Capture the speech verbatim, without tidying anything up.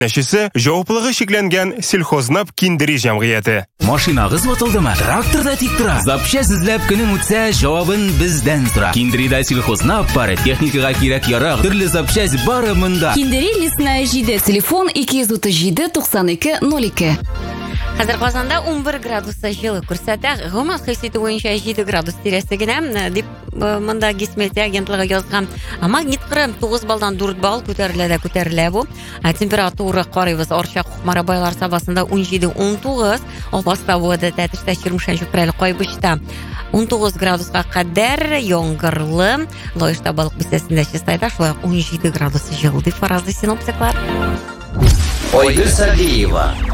Нәшесе жауаплығы шекленген сельхознап киндери жәмғияты. Машинагыз ватылдымы? Тракторда тик тора. Запчасть эзләп көнең үтсә, җавабын бездән сора. Киндерида сельхознап бары, техникага кирәк ярак, төрле запчасть бары монда. Киндери лесная җиде, телефон ике йөз утыз җиде туксан ике ноль ике. Хәзер Казанда ун бер градуста җылы күрсәтә. Гомум хиссе буенча җиде градус тирәсе генә дип монда гисметия агентлыгы язган. Магнит кырым тугыз балдан дүрт балл күтәрелә дә күтәрелә бу. Температура карыйбыз Арча Марабайлар сабасында ун җиде ун тугыз, Алпаста вода тәтештә җирме февраль кайбышта ун тугыз градуска кадәр яңгырлы. Лоешта балык бистәсендә чистайда шулай ун җиде градус җылы дип фаразлый синоптиклар. Айгөл Сәдиева